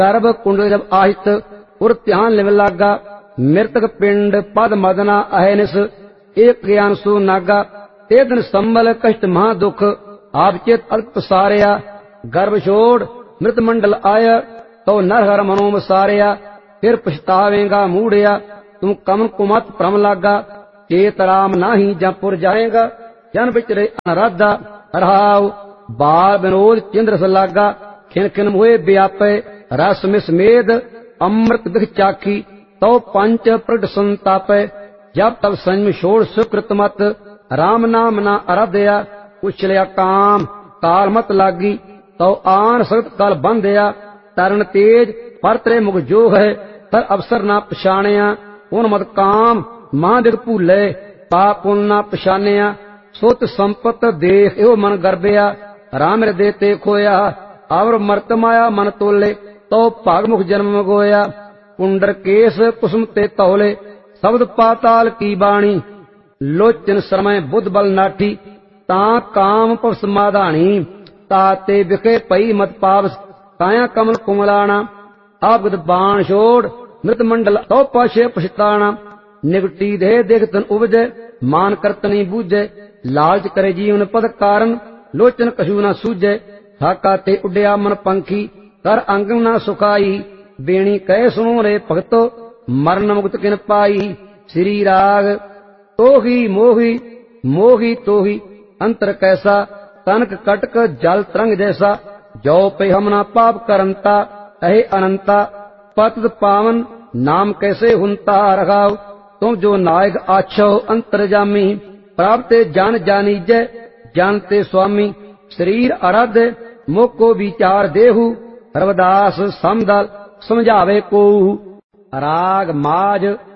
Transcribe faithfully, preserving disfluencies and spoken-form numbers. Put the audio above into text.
गर्भ कुंड जब आहित उर ध्यान लिव लागा। मृतक पिंड पद मदना अहनिस एक ज्ञान सु नागा। ते दिन संबल कष्ट महा दुख आप चेत अल्प सारिया। गर्भ छोड़ मृत मंडल आया तो नर हर मनो सारिया। फिर पछतावेगा मूढ़िया तुम कमन कुमत भ्रम लागा। चेत राम नाही जपुर जाएगा जन बिचरे अनराधा। रहाव बाल विनोद चंद्र स लागा। खिन खिन मोहे व्यापे रस मिस मेद अमृत दिख चाखी तो पंच प्रगट संतापे। जब तब संयम छोड़ सुकृत मत राम नाम ना आराध्या। उछलिया काम काल मत लागी तो आन सख्त काल बंधया। तरण तेज पर तेरे मुख जो है तर अवसर ना पछाणिया। उन मत काम महादिग भूले पाप पुन ना पछानिया। सुत संपत देख एहो मन गर्भया। राम हृदय ते खोया और मर्त माया मन तोले तो भाग मुख जन्म गोया। कुंडर केस कुसुम ते तौले शब्द पाताल की बाणी। लोचन समय बुद्ध बल नाठी ता काम पव समाधानी। ताते विखे पई मत पावस काया कमल कुमलाना। आपगत बाण छोड़ मृत मंडल तो पाशे पछताना। निगटी देह देख तन उपजे मान करतनी बूझे। लालच करे जीवन पद कारण लोचन कछु न सूझे। हाका ते उड्या मन पंखी कर अंग न सुखाई। बेणी कह सुनो रे भगतो मरण मुक्त किन पाई। श्री राग तोही मोही मोही तोही अंतर कैसा। तनक कटक जल तरंग जैसा जो पे हमना पाप करंता अहे अनंता। पतित पावन नाम कैसे हुंता रखाव। तुम जो नायक आछो अंतरजामी प्राप्त जान जानी जय जानते स्वामी। शरीर आराध्य मुख को विचार देहु रविदास समदल समझावे को। राग माज